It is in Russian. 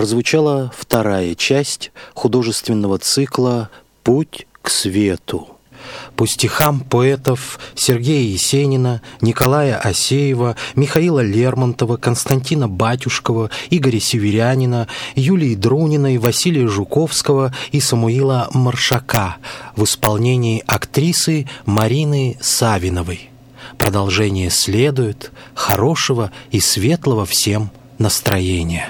прозвучала вторая часть художественного цикла «Путь к свету». По стихам поэтов Сергея Есенина, Николая Асеева, Михаила Лермонтова, Константина Батюшкова, Игоря Северянина, Юлии Друниной, Василия Жуковского и Самуила Маршака в исполнении актрисы Марины Савиновой. Продолжение следует. Хорошего и светлого всем настроения.